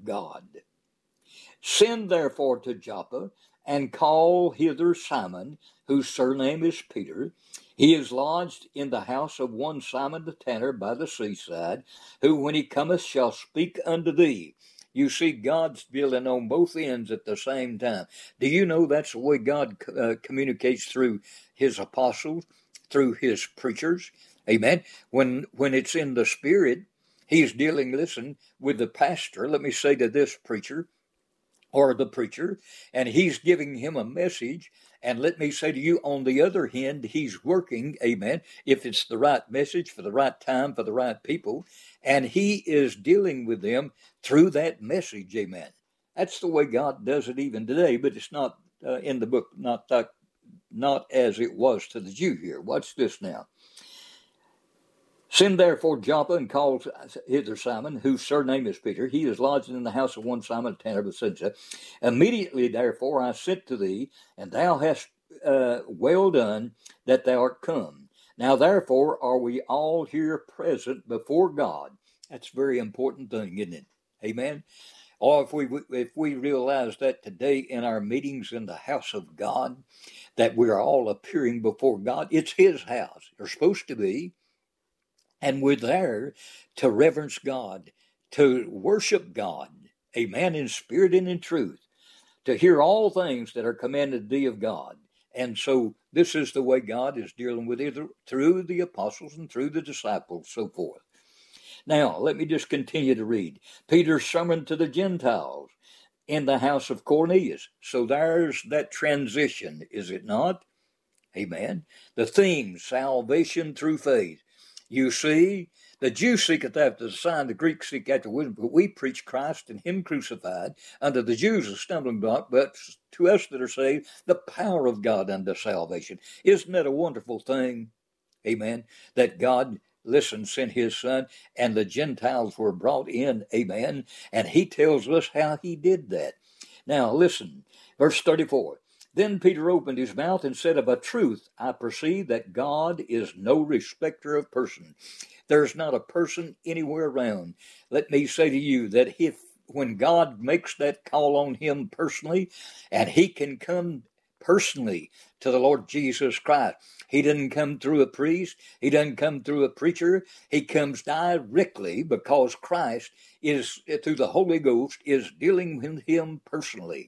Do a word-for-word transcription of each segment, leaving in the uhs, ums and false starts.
of God. Send therefore to Joppa, and call hither Simon, whose surname is Peter. He is lodged in the house of one Simon the tanner by the seaside, who when he cometh shall speak unto thee. You see, God's dealing on both ends at the same time. Do you know that's the way God uh, communicates through his apostles, through his preachers? Amen. When when it's in the Spirit, he's dealing, listen, with the pastor. Let me say to this preacher, or the preacher, and he's giving him a message. And let me say to you, on the other hand, he's working, amen, if it's the right message for the right time for the right people, and he is dealing with them through that message, amen. That's the way God does it even today, but it's not uh, in the book, not that, not as it was to the Jew here. Watch this now. Send therefore Joppa, and call hither Simon, whose surname is Peter. He is lodged in the house of one Simon the tanner of Bethsaida. Immediately therefore I sent to thee, and thou hast uh, well done that thou art come. Now therefore are we all here present before God. That's a very important thing, isn't it? Amen. Or if we if we realize that today in our meetings in the house of God, that we are all appearing before God. It's his house. You're supposed to be. And we're there to reverence God, to worship God, amen, in spirit and in truth, to hear all things that are commanded thee of God. And so this is the way God is dealing with it through the apostles and through the disciples, so forth. Now, let me just continue to read. Peter's sermon to the Gentiles in the house of Cornelius. So there's that transition, is it not? Amen. The theme, salvation through faith. You see, the Jew seeketh after the sign, the Greek seek after wisdom, but we preach Christ and him crucified, unto the Jews a stumbling block, but to us that are saved, the power of God unto salvation. Isn't that a wonderful thing? Amen. That God, listen, sent his son, and the Gentiles were brought in. Amen. And he tells us how he did that. Now, listen, verse thirty-four. Then Peter opened his mouth and said, of a truth, I perceive that God is no respecter of person. There's not a person anywhere around. Let me say to you that if when God makes that call on him personally, and he can come personally to the Lord Jesus Christ, he doesn't come through a priest. He doesn't come through a preacher. He comes directly because Christ is, through the Holy Ghost, is dealing with him personally.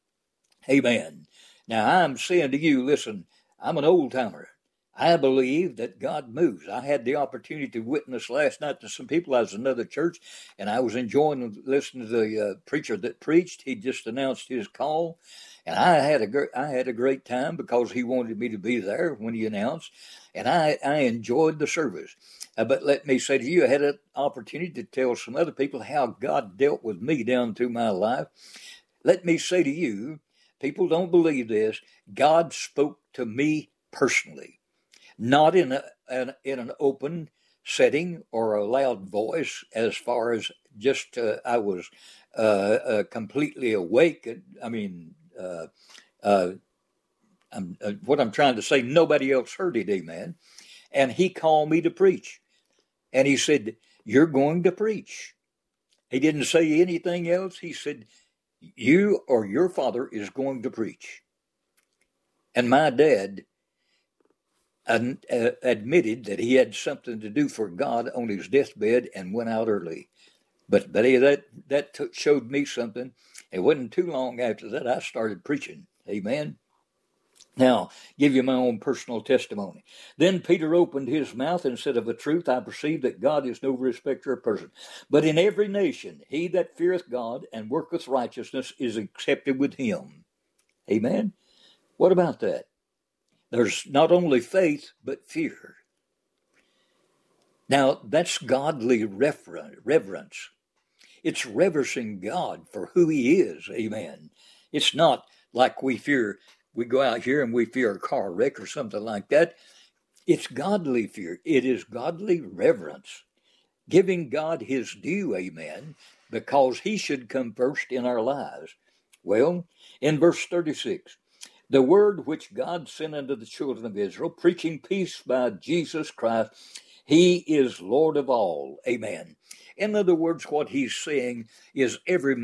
Amen. Now, I'm saying to you, listen, I'm an old-timer. I believe that God moves. I had the opportunity to witness last night to some people. I was in another church, and I was enjoying listening to the uh, preacher that preached. He just announced his call, and I had a gr- I had a great time because he wanted me to be there when he announced, and I, I enjoyed the service. Uh, but let me say to you, I had an opportunity to tell some other people how God dealt with me down through my life. Let me say to you, people don't believe this. God spoke to me personally, not in a, an in an open setting or a loud voice. As far as just uh, I was uh, uh, completely awake. I mean, uh, uh, I'm, uh, what I'm trying to say, nobody else heard it. Amen. And he called me to preach, and he said, "You're going to preach." He didn't say anything else. He said, you or your father is going to preach. And my dad ad- uh, admitted that he had something to do for God on his deathbed and went out early. But, but that, that t- showed me something. It wasn't too long after that I started preaching. Amen. Now, give you my own personal testimony. Then Peter opened his mouth and said, of a truth, I perceive that God is no respecter of person. But in every nation, he that feareth God and worketh righteousness is accepted with him. Amen. What about that? There's not only faith, but fear. Now, that's godly rever- reverence. It's reverencing God for who he is. Amen. It's not like we fear, we go out here and we fear a car wreck or something like that. It's godly fear. It is godly reverence. Giving God his due, amen, because he should come first in our lives. Well, in verse thirty-six, the word which God sent unto the children of Israel, preaching peace by Jesus Christ, he is Lord of all. Amen. In other words, what he's saying is every